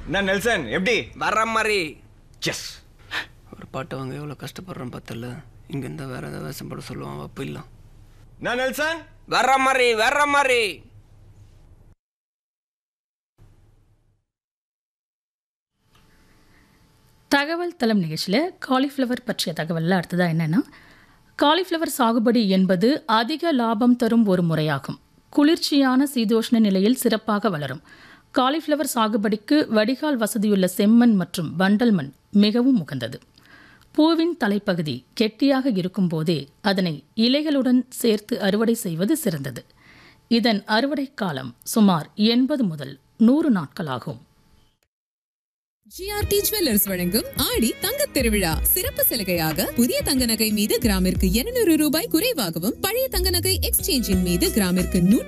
நான் நெல்சன் எப்படி வர்ற மாதிரி. எஸ். ஒரு பாட்டை வாங்க எவ்வளோ கஷ்டப்படுறேன் பார்த்தல. இங்கே இருந்தால் வேற ஏதாவது வேஷம் போட சொல்லுவான். அப்போ இல்லை. நான் நெல்சன் வர்ற மாதிரி வர்ற மாதிரி. தகவல் தளம் நிகழ்ச்சியில் காலிஃப்ளவர் பற்றிய தகவலில் அடுத்ததாக என்னென்னா, காலிஃப்ளவர் சாகுபடி என்பது அதிக லாபம் தரும் ஒரு முறையாகும். குளிர்ச்சியான சீதோஷ்ண நிலையில் சிறப்பாக வளரும். காலிஃப்ளவர் சாகுபடிக்கு வடிகால் வசதியுள்ள செம்மண் மற்றும் வண்டல் மண் மிகவும் உகந்தது. பூவின் தலைப்பகுதி கெட்டியாக இருக்கும்போதே அதனை இலைகளுடன் சேர்த்து அறுவடை செய்வது சிறந்தது. இதன் அறுவடை காலம் சுமார் 80 முதல் 100 நாட்கள் ஆகும். ஜிஆர்டி ஜுவல்லர்ஸ் வழங்கும் ஆடி தங்கத் திருவிழா சிறப்பு சலுகையாக புதிய தங்க நகை மீது கிராமிற்கு 200 ரூபாய் குறைவாகவும், பழைய தங்க நகை எக்ஸ்சேஞ்சின் மீது கிராமிற்கு